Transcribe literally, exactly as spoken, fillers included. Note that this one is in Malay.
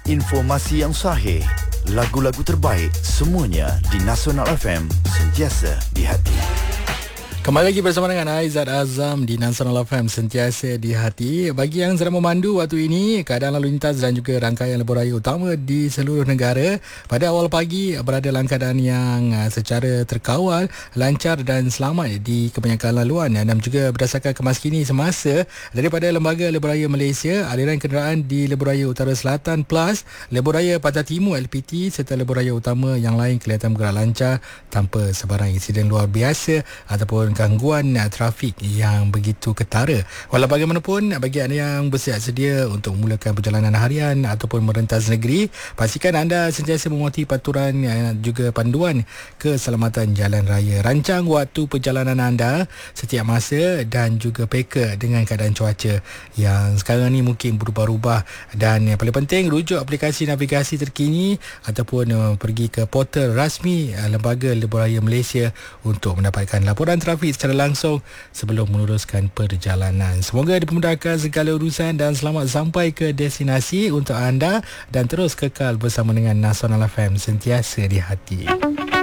informasi yang sahih, lagu-lagu terbaik, semuanya di Nasional F M, sentiasa di hati. Kembali lagi bersama dengan Aizat Azam di Nasional F M, sentiasa di hati. Bagi yang sedang memandu waktu ini, keadaan lalu lintas dan juga rangkaian lebuh raya utama di seluruh negara pada awal pagi berada dalam keadaan yang secara terkawal, lancar dan selamat di kebanyakan laluan. Dan juga berdasarkan kemaskini semasa daripada Lembaga Lebuh Raya Malaysia, aliran kenderaan di Lebuh Raya Utara Selatan Plus, Lebuh Raya Pantai Timur L P T serta lebuh raya utama yang lain kelihatan bergerak lancar tanpa sebarang insiden luar biasa ataupun gangguan uh, trafik yang begitu ketara. Walau bagaimanapun, bagi anda yang bersiap sedia untuk memulakan perjalanan harian ataupun merentas negeri, pastikan anda sentiasa mematuhi peraturan uh, juga panduan keselamatan jalan raya. Rancang waktu perjalanan anda setiap masa dan juga peka dengan keadaan cuaca yang sekarang ni mungkin berubah-ubah. Dan yang paling penting, rujuk aplikasi navigasi terkini ataupun uh, pergi ke portal rasmi uh, Lembaga Lebuh Raya Malaysia untuk mendapatkan laporan trafik secara langsung sebelum meneruskan perjalanan. Semoga dipermudahkan segala urusan dan selamat sampai ke destinasi untuk anda dan terus kekal bersama dengan Nasional F M, sentiasa di hati.